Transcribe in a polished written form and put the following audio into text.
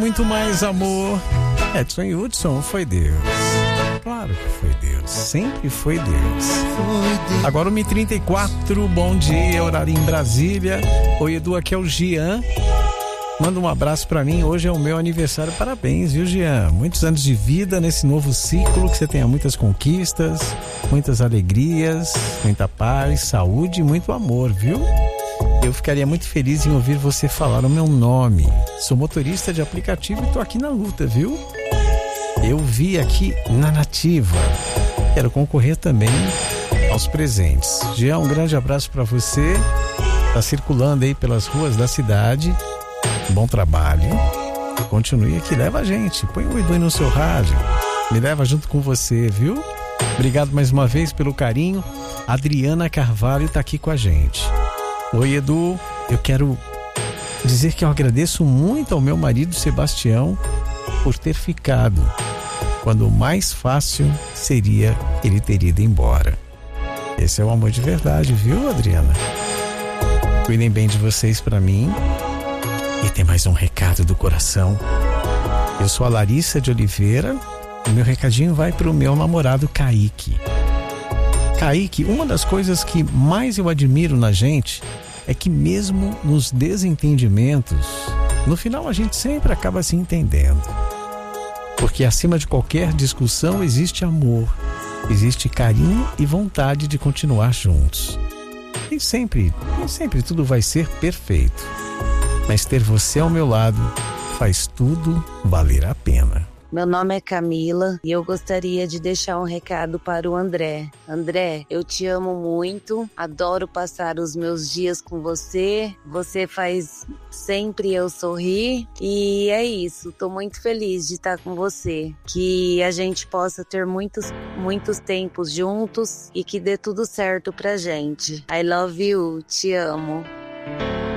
Muito mais amor. Edson Hudson, foi Deus. Claro que foi Deus, sempre foi Deus. Agora 1h34, bom dia, horário em Brasília. Oi, Edu, aqui é o Gian. Manda um abraço pra mim, hoje é o meu aniversário, parabéns, viu, Gian? Muitos anos de vida nesse novo ciclo, que você tenha muitas conquistas, muitas alegrias, muita paz, saúde e muito amor, viu? Eu ficaria muito feliz em ouvir você falar o meu nome. Sou motorista de aplicativo e tô aqui na luta, viu? Eu vi aqui na Nativa. Quero concorrer também aos presentes. Jean, um grande abraço para você. Tá circulando aí pelas ruas da cidade. Bom trabalho. Continue aqui, leva a gente. Põe o Edu no seu rádio. Me leva junto com você, viu? Obrigado mais uma vez pelo carinho. Adriana Carvalho tá aqui com a gente. Oi, Edu. Eu quero dizer que eu agradeço muito ao meu marido Sebastião por ter ficado, quando o mais fácil seria ele ter ido embora. Esse é o amor de verdade, viu, Adriana? Cuidem bem de vocês pra mim. E tem mais um recado do coração. Eu sou a Larissa de Oliveira e meu recadinho vai pro meu namorado Kaique. Kaique, uma das coisas que mais eu admiro na gente é que mesmo nos desentendimentos, no final a gente sempre acaba se entendendo. Porque acima de qualquer discussão existe amor, existe carinho e vontade de continuar juntos. Nem sempre tudo vai ser perfeito, mas ter você ao meu lado faz tudo valer a pena. Meu nome é Camila e eu gostaria de deixar um recado para o André. André, eu te amo muito, adoro passar os meus dias com você, você faz sempre eu sorrir e é isso, tô muito feliz de estar com você, que a gente possa ter muitos tempos juntos e que dê tudo certo pra gente. I love you, te amo.